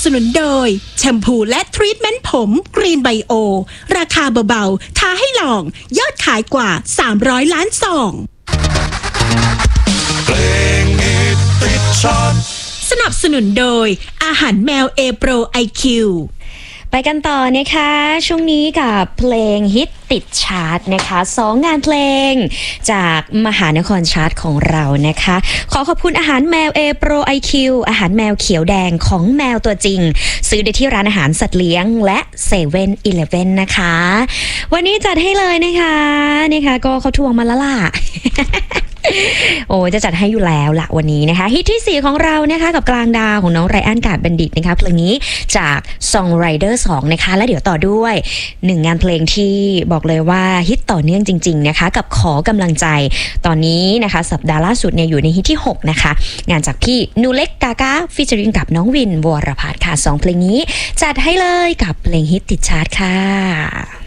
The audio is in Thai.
นุนโดยแชมพูและทรีทเมนต์ผมกรีนไบโอราคาเบาๆท้าให้ลองยอดขายกว่า300ล้านซองสนับสนุนโดยอาหารแมวเอโปรไอคิวไปกันต่อนะคะช่วงนี้กับเพลงฮิตติดชาร์ตนะคะ2งานเพลงจากมหานครชาร์ตของเรานะคะขอขอบคุณอาหารแมวเอโปรไอคิวอาหารแมวเขียวแดงของแมวตัวจริงซื้อได้ที่ร้านอาหารสัตว์เลี้ยงและเซเว่นอีเลฟเว่นนะคะวันนี้จัดให้เลยนะคะก็เขาทวงมาแล้วล่ะ โอ้จะจัดให้อยู่แล้วละวันนี้นะคะฮิตที่4ของเรานะคะกับกลางดาวของน้องไรอันกาดบัณฑิตนะคะเพลงนี้จาก Songwriter 2นะคะและเดี๋ยวต่อด้วย1งานเพลงที่บอกเลยว่าฮิตต่อเนื่องจริงๆนะคะกับขอกำลังใจตอนนี้นะคะสัปดาห์ล่าสุดเนี่ยอยู่ในฮิตที่6นะคะงานจากพี่นูเล็กกากาฟีเจอริงกับน้องวินวรพัฒน์ค่ะ2เพลงนี้จัดให้เลยกับเพลงฮิตติดชาร์ตค่ะ